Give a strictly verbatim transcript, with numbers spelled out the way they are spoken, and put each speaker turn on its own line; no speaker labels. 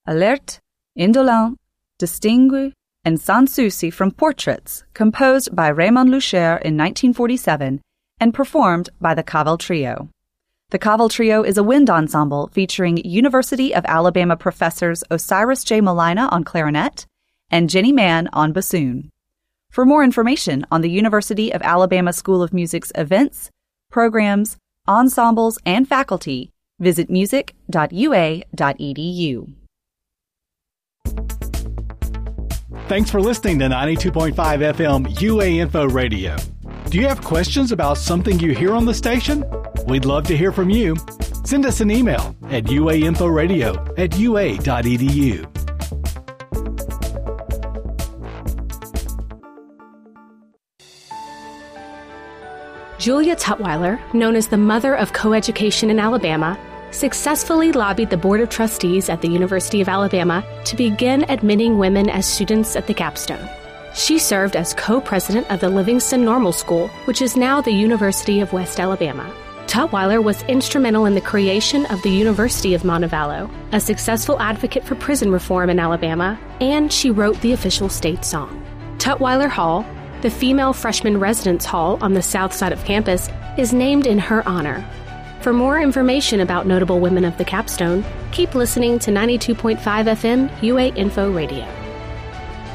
alerte, indolent, distingue, and sans souci from portraits composed by Raymond Luchaire in nineteen forty-seven and performed by the Cavell Trio. The Cavell Trio is a wind ensemble featuring University of Alabama professors Osiris J. Molina on clarinet and Jenny Mann on bassoon. For more information on the University of Alabama School of Music's events, programs, ensembles, and faculty, visit music dot u a dot e d u.
Thanks for listening to ninety-two point five F M U A Info Radio. Do you have questions about something you hear on the station? We'd love to hear from you. Send us an email at uainforadio at u a dot e d u.
Julia Tutwiler, known as the mother of coeducation in Alabama, successfully lobbied the Board of Trustees at the University of Alabama to begin admitting women as students at the capstone. She served as co-president of the Livingston Normal School, which is now the University of West Alabama. Tutwiler was instrumental in the creation of the University of Montevallo, a successful advocate for prison reform in Alabama, and she wrote the official state song. Tutwiler Hall, the female freshman residence hall on the south side of campus, is named in her honor. For more information about notable women of the capstone, keep listening to ninety-two point five F M U A Info Radio.